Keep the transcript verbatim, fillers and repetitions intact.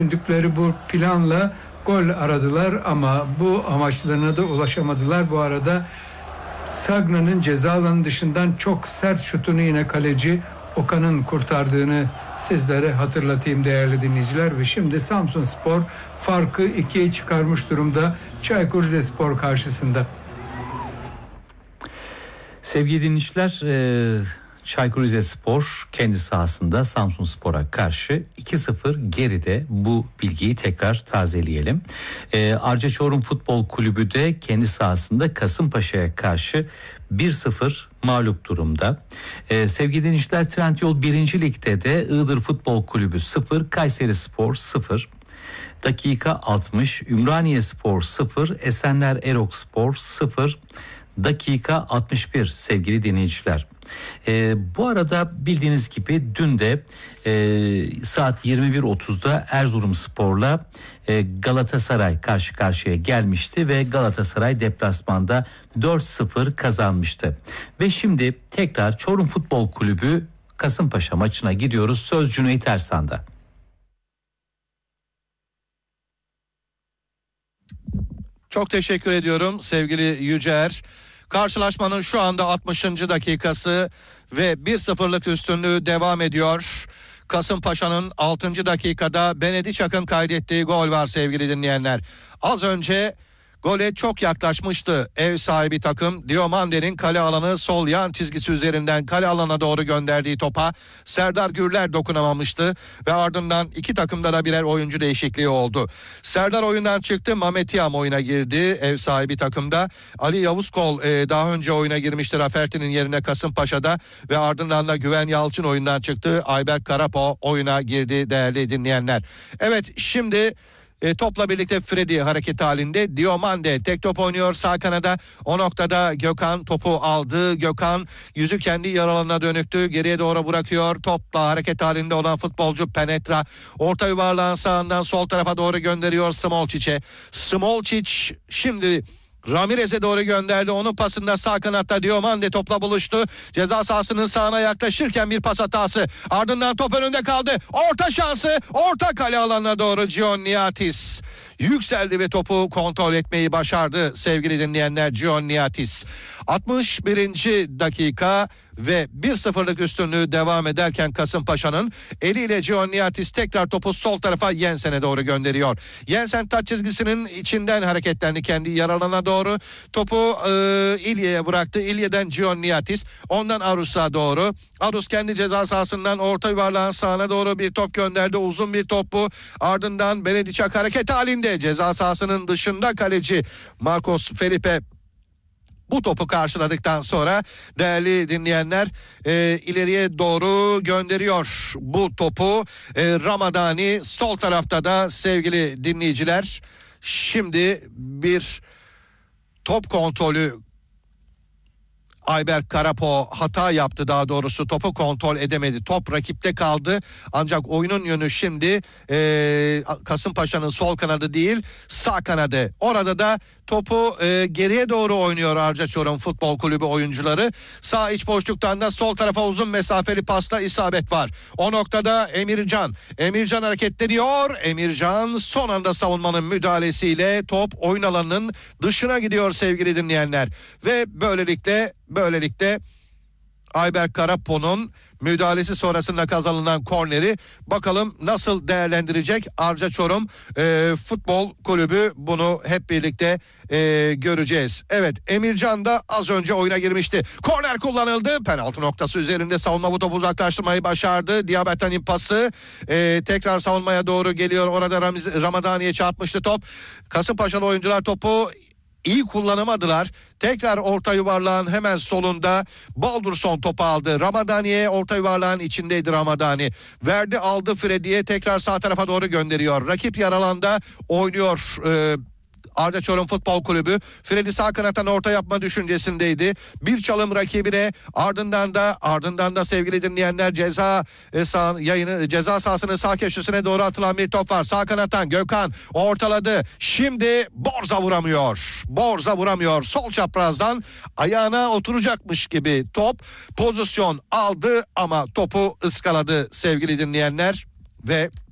düşündükleri bu planla gol aradılar ama bu amaçlarına da ulaşamadılar. Bu arada Sagna'nın ceza alanı dışından çok sert şutunu yine kaleci Okan'ın kurtardığını sizlere hatırlatayım değerli dinleyiciler. Ve şimdi Samsunspor farkı ikiye çıkarmış durumda Çaykur Rizespor karşısında. Sevgili dinleyiciler, e, Çaykur Rizespor kendi sahasında Samsunspor'a karşı iki sıfır geride. Bu bilgiyi tekrar tazeleyelim. E, Arca Çorum Futbol Kulübü de kendi sahasında Kasımpaşa'ya karşı bir sıfır mağlup durumda. Ee, sevgili dinleyiciler, Trendyol birinci Lig'de de Iğdır Futbol Kulübü sıfır, Kayserispor sıfır. Dakika altmış, Ümraniyespor sıfır, Esenler Erokspor sıfır. Dakika altmış bir sevgili dinleyiciler. Ee, bu arada bildiğiniz gibi dün de e, saat yirmi bir otuzda Erzurumspor'la e, Galatasaray karşı karşıya gelmişti ve Galatasaray deplasmanda dört sıfır kazanmıştı. Ve şimdi tekrar Çorum Futbol Kulübü Kasımpaşa maçına gidiyoruz. Söz Cüneyt Ersan'da. Çok teşekkür ediyorum sevgili Yücer. Karşılaşmanın şu anda altmışıncı dakikası ve bir sıfırlık üstünlüğü devam ediyor. Kasımpaşa'nın altıncı dakikada Benediçak'ın kaydettiği gol var sevgili dinleyenler. Az önce gole çok yaklaşmıştı ev sahibi takım. Diomande'nin kale alanı sol yan çizgisi üzerinden kale alana doğru gönderdiği topa Serdar Gürler dokunamamıştı ve ardından iki takımda da birer oyuncu değişikliği oldu. Serdar oyundan çıktı, Mehmet Yam oyuna girdi ev sahibi takımda. Ali Yavuzkol e, daha önce oyuna girmişti Rafferti'nin yerine Kasımpaşa'da ve ardından da Güven Yalçın oyundan çıktı. Ayberk Karapo oyuna girdi değerli dinleyenler. Evet, şimdi E, topla birlikte Freddy hareket halinde. Diomande tek top oynuyor sağ kanada. O noktada Gökhan topu aldı. Gökhan yüzü kendi yaralarına dönüktü. Geriye doğru bırakıyor. Topla hareket halinde olan futbolcu Penetra. Orta yuvarlağın sağından sol tarafa doğru gönderiyor Smolčić'e. Smolčić şimdi Ramirez'e doğru gönderdi. Onun pasında sağ kanatta Diomande topla buluştu. Ceza sahasının sağına yaklaşırken bir pas hatası. Ardından top önünde kaldı. Orta şansı. Orta kale alanına doğru Gianniatis yükseldi ve topu kontrol etmeyi başardı sevgili dinleyenler. Gianniatis. altmış birinci dakika ve bir sıfırlık üstünlüğü devam ederken Kasımpaşa'nın eliyle Gianniatis tekrar topu sol tarafa Jensen'e doğru gönderiyor. Jensen taç çizgisinin içinden hareketlendi kendi yaralana doğru. Topu e, İlye'ye bıraktı. İlye'den Gianniatis, ondan Arus'a doğru. Arus kendi ceza sahasından orta yuvarlağın sağına doğru bir top gönderdi. Uzun bir top bu. Ardından Benediçak hareket halinde ceza sahasının dışında kaleci Marcos Felipe bu topu karşıladıktan sonra değerli dinleyenler e, ileriye doğru gönderiyor bu topu. E, Ramadani sol tarafta da sevgili dinleyiciler. Şimdi bir top kontrolü, Ayberk Karapo hata yaptı, daha doğrusu topu kontrol edemedi. Top rakipte kaldı ancak oyunun yönü şimdi e, Kasımpaşa'nın sol kanadı değil sağ kanadı. Orada da topu e, geriye doğru oynuyor Arca Çorum Futbol Kulübü oyuncuları. Sağ iç boşluktan da sol tarafa uzun mesafeli pasta isabet var. O noktada Emircan. Emircan hareketleniyor. Emircan son anda savunmanın müdahalesiyle top oyun alanının dışına gidiyor sevgili dinleyenler. Ve böylelikle böylelikle Ayberk Karapo'nun müdahalesi sonrasında kazanılan korneri bakalım nasıl değerlendirecek Arca Çorum e, Futbol Kulübü, bunu hep birlikte e, göreceğiz. Evet, Emircan da az önce oyuna girmişti. Korner kullanıldı. Penaltı noktası üzerinde savunma bu topu uzaklaştırmayı başardı. Diabate'nin pası e, tekrar savunmaya doğru geliyor. Orada Ramiz, Ramadani'ye çarpmıştı top. Kasımpaşalı oyuncular topu İyi kullanamadılar. Tekrar orta yuvarlağın hemen solunda Baldursson topu aldı. Ramadani'ye orta yuvarlağın içindeydi Ramadani. Verdi aldı Freddy'ye, tekrar sağ tarafa doğru gönderiyor. Rakip yaralanda oynuyor Ee, Arca Çorum Futbol Kulübü. Freddy sağ kanattan orta yapma düşüncesindeydi. Bir çalım rakibine, ardından da ardından da sevgili dinleyenler ceza e, sağ, yayını ceza sahasının sağ köşesine doğru atılan bir top var. Sağ kanattan Gökhan ortaladı. Şimdi Borza vuramıyor. Borza vuramıyor. Sol çaprazdan ayağına oturacakmış gibi top pozisyon aldı ama topu ıskaladı sevgili dinleyenler ve